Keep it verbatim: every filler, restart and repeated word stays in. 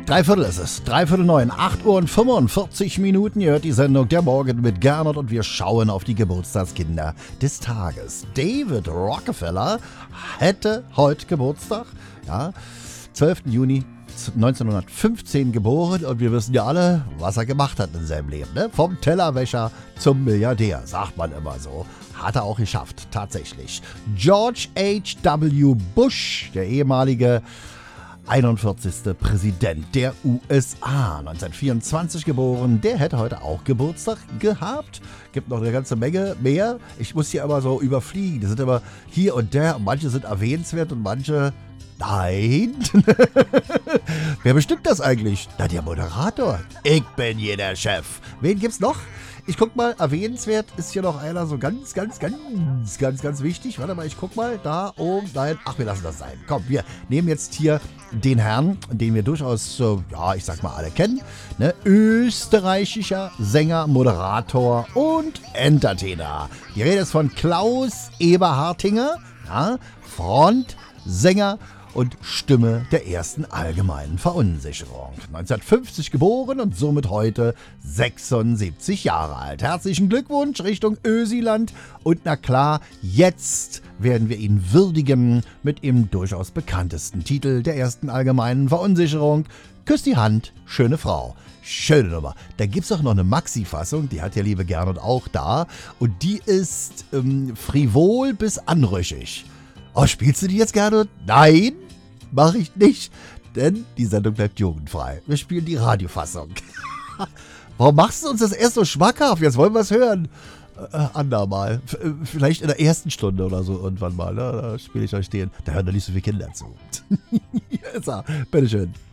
Dreiviertel ist es. Dreiviertel neun. acht Uhr und fünfundvierzig Minuten. Ihr hört die Sendung Der Morgen mit Gernot und wir schauen auf die Geburtstagskinder des Tages. David Rockefeller hätte heute Geburtstag. Ja, zwölften Juni neunzehnhundertfünfzehn geboren und wir wissen ja alle, was er gemacht hat in seinem Leben. Ne? Vom Tellerwäscher zum Milliardär, sagt man immer so. Hat er auch geschafft, tatsächlich. George H W. Bush, der ehemalige einundvierzigste Präsident der U S A, neunzehnhundertvierundzwanzig geboren, der hätte heute auch Geburtstag gehabt. Gibt noch eine ganze Menge mehr. Ich muss hier aber so überfliegen. Die sind aber hier und der. Manche sind erwähnenswert und manche nein. Wer bestimmt das eigentlich? Na, der Moderator. Ich bin hier der Chef. Wen gibt's noch? Ich guck mal, erwähnenswert ist hier noch einer so ganz, ganz, ganz, ganz, ganz wichtig. Warte mal, ich guck mal, da oben, nein, ach, wir lassen das sein. Komm, wir nehmen jetzt hier den Herrn, den wir durchaus, äh, ja, ich sag mal, alle kennen. Ne? Österreichischer Sänger, Moderator und Entertainer. Die Rede ist von Klaus Eberhartinger, ja, Frontsänger und Stimme der ersten allgemeinen Verunsicherung. neunzehnhundertfünfzig geboren und somit heute sechsundsiebzig Jahre alt. Herzlichen Glückwunsch Richtung Ösiland und na klar, jetzt werden wir ihn würdigen mit dem durchaus bekanntesten Titel der ersten allgemeinen Verunsicherung. Küss die Hand, schöne Frau. Schöne Nummer. Da gibt's auch noch eine Maxi-Fassung, die hat der liebe Gernot auch da und die ist ähm, frivol bis anrüchig. Oh, spielst du die jetzt gerne? Nein, mache ich nicht, denn die Sendung bleibt jugendfrei. Wir spielen die Radiofassung. Warum machst du uns das erst so schmackhaft? Jetzt wollen wir es hören. Äh, andermal. F- vielleicht in der ersten Stunde oder so irgendwann mal. Ne? Da spiele ich euch den. Da hören doch nicht so viele Kinder zu. Hier ist er. Bitteschön.